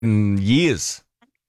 in years.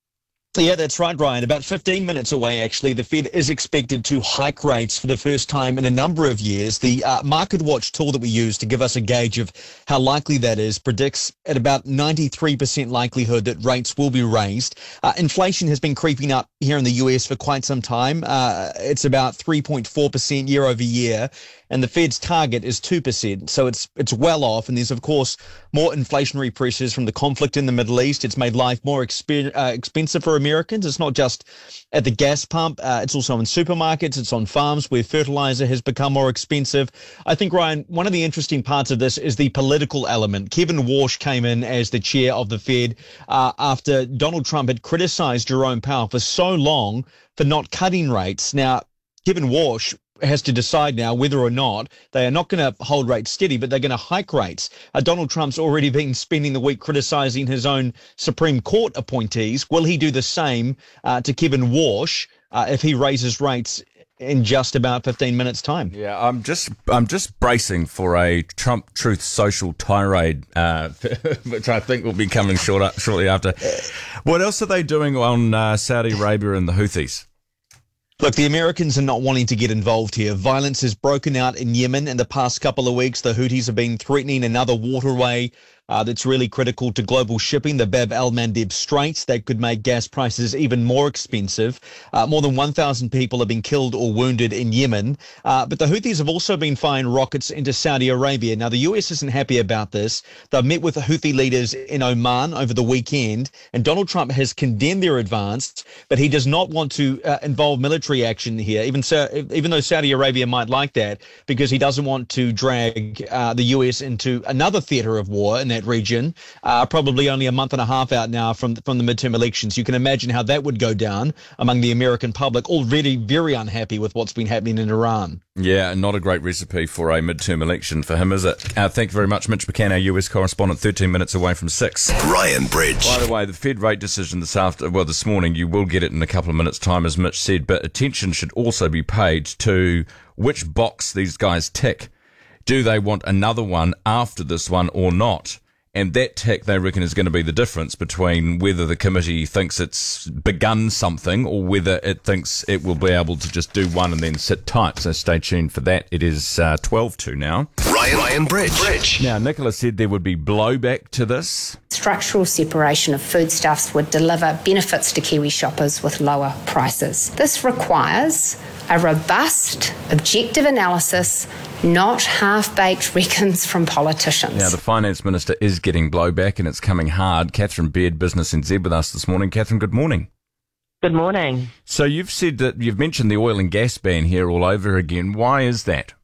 Yeah, that's right, Ryan. About 15 minutes away, actually, the Fed is expected to hike rates for the first time in a number of years. The Market Watch tool that we use to give us a gauge of how likely that is predicts at about 93% likelihood that rates will be raised. Inflation has been creeping up here in the US for quite some time. It's about 3.4% year over year, and the Fed's target is 2%. So it's well off, and there's, of course, more inflationary pressures from the conflict in the Middle East. It's made life more expensive for Americans. It's not just at the gas pump. It's also in supermarkets. It's on farms where fertilizer has become more expensive. I think, Ryan, one of the interesting parts of this is the political element. Kevin Warsh came in as the chair of the Fed after Donald Trump had criticized Jerome Powell for so long for not cutting rates. Now, Kevin Warsh has to decide now whether or not they are not going to hold rates steady, but they're going to hike rates. Donald Trump's already been spending the week criticizing his own Supreme Court appointees. Will he do the same to Kevin Warsh if he raises rates in just about 15 minutes' time? Yeah, I'm just bracing for a Trump Truth Social tirade, which I think will be coming shortly after. What else are they doing on Saudi Arabia and the Houthis? Look, the Americans are not wanting to get involved here. Violence has broken out in Yemen in the past couple of weeks. The Houthis have been threatening another waterway that's really critical to global shipping, the Bab el-Mandeb Straits. That could make gas prices even more expensive. More than 1,000 people have been killed or wounded in Yemen. But the Houthis have also been firing rockets into Saudi Arabia. Now, the US isn't happy about this. They've met with the Houthi leaders in Oman over the weekend, and Donald Trump has condemned their advance, but he does not want to involve military action here, even though Saudi Arabia might like that, because he doesn't want to drag the US into another theater of war in that region, probably only a month and a half out now from the midterm elections. You can imagine how that would go down among the American public, already very unhappy with what's been happening in Iran. Yeah, not a great recipe for a midterm election for him, is it? Thank you very much, Mitch McCann, our US correspondent, 13 minutes away from 6. Ryan Bridge. By the way, the Fed rate decision this morning, you will get it in a couple of minutes' time, as Mitch said, but attention should also be paid to which box these guys tick. Do they want another one after this one or not? And that tick, they reckon, is going to be the difference between whether the committee thinks it's begun something or whether it thinks it will be able to just do one and then sit tight. So stay tuned for that. It is 12:02 now. Ryan Bridge. Now, Nicola said there would be blowback to this. Structural separation of foodstuffs would deliver benefits to Kiwi shoppers with lower prices. This requires a robust, objective analysis, not half-baked reckons from politicians. Now, the Finance Minister is getting blowback and it's coming hard. Catherine Beard, Business NZ, with us this morning. Catherine, good morning. Good morning. So you've said that you've mentioned the oil and gas ban here all over again. Why is that?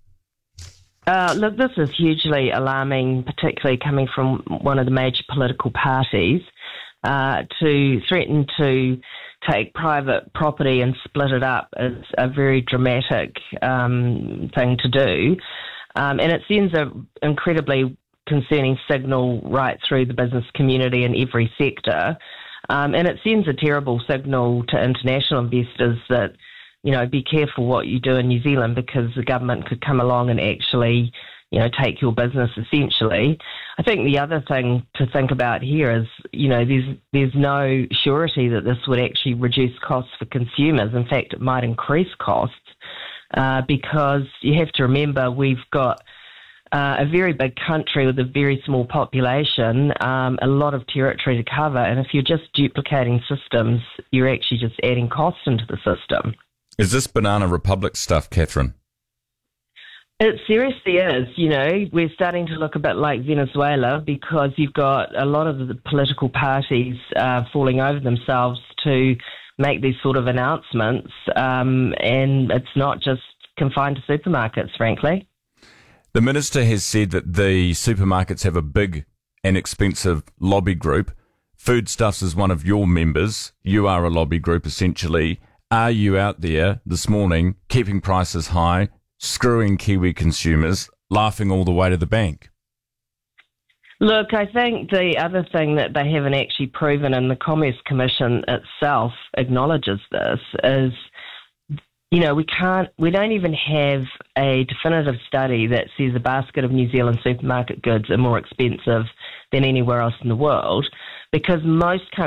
Look, this is hugely alarming, particularly coming from one of the major political parties, to threaten to take private property and split it up is a very dramatic thing to do. And it sends an incredibly concerning signal right through the business community in every sector. And it sends a terrible signal to international investors that, you know, be careful what you do in New Zealand because the government could come along and actually, you know, take your business essentially. I think the other thing to think about here is, you know, there's no surety that this would actually reduce costs for consumers. In fact, it might increase costs because you have to remember we've got a very big country with a very small population, a lot of territory to cover, and if you're just duplicating systems, you're actually just adding costs into the system. Is this Banana Republic stuff, Catherine? It seriously is. You know, we're starting to look a bit like Venezuela because you've got a lot of the political parties falling over themselves to make these sort of announcements, and it's not just confined to supermarkets, frankly. The Minister has said that the supermarkets have a big and expensive lobby group. Foodstuffs is one of your members. You are a lobby group, essentially. Are you out there this morning keeping prices high, screwing Kiwi consumers, laughing all the way to the bank? Look, I think the other thing that they haven't actually proven, and the Commerce Commission itself acknowledges this, is, you know, we don't even have a definitive study that says a basket of New Zealand supermarket goods are more expensive than anywhere else in the world. because most